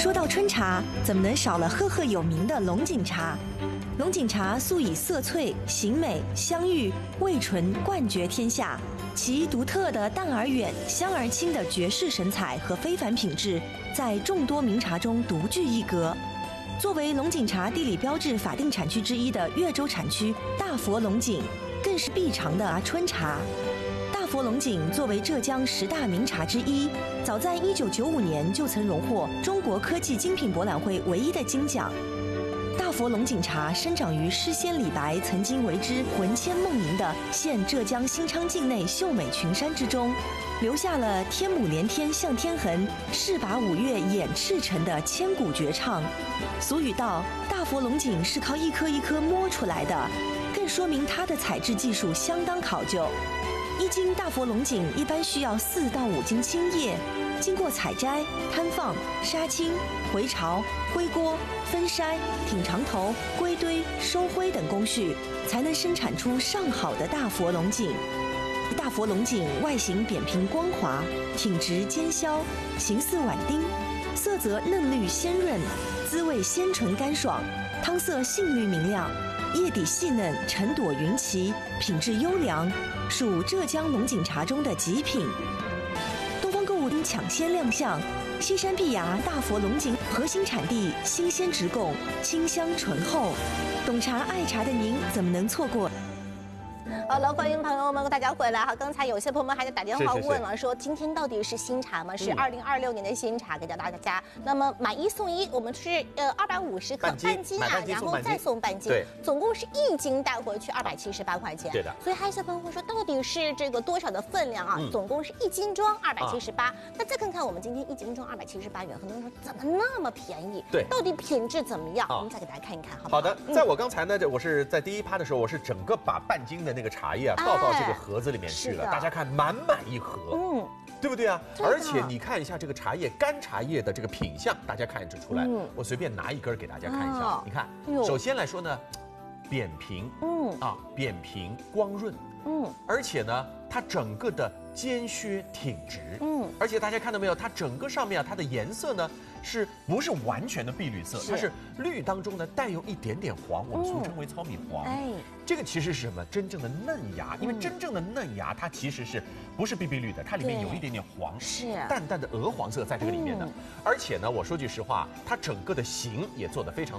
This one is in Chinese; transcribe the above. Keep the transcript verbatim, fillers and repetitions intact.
说到春茶，怎么能少了赫赫有名的龙井茶？龙井茶素以色翠、形美、香郁、味醇冠绝天下，其独特的淡而远、香而清的绝世神采和非凡品质，在众多名茶中独具一格。作为龙井茶地理标志法定产区之一的越州产区大佛龙井，更是必尝的春茶。大佛龙井作为浙江十大名茶之一，早在一九九五年就曾荣获中国科技精品博览会唯一的金奖。大佛龙井茶生长于诗仙李白曾经为之魂牵梦萦的现浙江新昌境内秀美群山之中，留下了“天母连天向天痕，势拔五岳掩赤城”的千古绝唱。俗语道：“大佛龙井是靠一颗一颗摸出来的”，更说明它的采制技术相当考究。一斤大佛龙井一般需要四到五斤青叶，经过采摘、摊放、杀青、回巢、回锅、分筛、挺长头、归堆、收灰等工序，才能生产出上好的大佛龙井。大佛龙井外形扁平光滑，挺直尖削，形似碗丁，色泽嫩绿鲜润，滋味鲜醇甘爽，汤色杏绿明亮，叶底细嫩，沉朵云齐，品质优良，属浙江龙井茶中的极品。东方购物厅抢先亮相，西山碧崖大佛龙井核心产地，新鲜直供，清香醇厚。懂茶爱茶的您怎么能错过？ 好了，欢迎朋友们，大家回来哈。刚才有些朋友们还在打电话问了，说今天到底是新茶吗？是二零二六年的新茶，给到大家。那么买一送一，我们是呃二百五十克半斤啊，然后再送半斤，总共是一斤带回去二百七十八块钱。 对的。 所以还有些朋友会说，到底是这个多少的分量啊？总共是一斤装二百七十八。那再看看我们今天一斤装二百七十八元，很多人说怎么那么便宜？ 对， 到底品质怎么样？我们再给大家看一看，好不好？ 好的，在我刚才呢，我是在第一趴的时候，我是整个把半斤的那个茶叶啊倒到这个盒子里面去了，大家看满满一盒，嗯，对不对啊？而且你看一下这个茶叶，干茶叶的这个品相，大家看得出来。我随便拿一根给大家看一下，你看，首先来说呢，扁平，嗯啊，扁平光润，嗯，而且呢，它整个的尖削挺直，嗯，而且大家看到没有，它整个上面啊，它的颜色呢，是不是完全的碧绿色？它是绿当中呢带有一点点黄，我们俗称为糙米黄。哎，这个其实是什么？真正的嫩芽，因为真正的嫩芽它其实是不是碧碧绿的，它里面有一点点黄，是淡淡的鹅黄色在这个里面的。而且呢，我说句实话，它整个的形也做得非常。